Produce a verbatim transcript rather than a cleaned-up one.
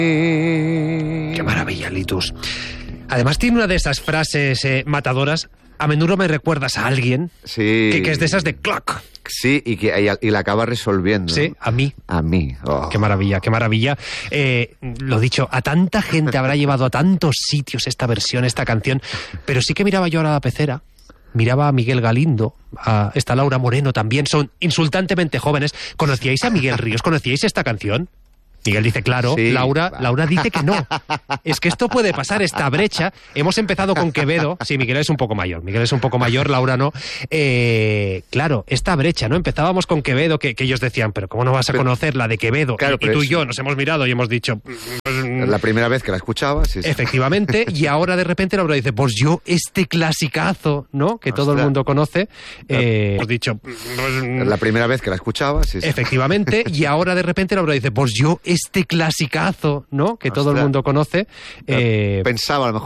Qué maravilla, Litus. Además tiene una de esas frases eh, matadoras. A menudo me recuerdas a alguien Sí. que, que es de esas de clock. Sí, y que y, y la acaba resolviendo. Sí, a mí. A mí. Oh. Qué maravilla, qué maravilla. Eh, lo dicho, a tanta gente habrá llevado a tantos sitios esta versión, esta canción, pero sí que miraba yo a la pecera, miraba a Miguel Galindo, a esta Laura Moreno también, son insultantemente jóvenes. ¿Conocíais a Miguel Ríos? ¿Conocíais esta canción? Miguel dice, claro, Sí. Laura, Laura dice que no. Es que esto puede pasar, esta brecha. Hemos empezado con Quevedo. Sí, Miguel es un poco mayor. Miguel es un poco mayor, Laura no. Eh, claro, esta brecha, ¿no? Empezábamos con Quevedo, que, que ellos decían, pero ¿cómo no vas a Pero, conocer la de Quevedo? claro, y, y tú es... y yo nos hemos mirado y hemos dicho... Pues, la primera vez que la escuchaba, sí, sí. Efectivamente, y ahora de repente Laura dice, pues yo este clasicazo, ¿no? Que todo el mundo conoce. Eh, hemos dicho... Pues, la primera vez que la escuchaba, sí, sí. Efectivamente, y ahora de repente Laura dice, pues yo este clasicazo, ¿no? Que todo el mundo conoce. Eh, Pensaba a lo mejor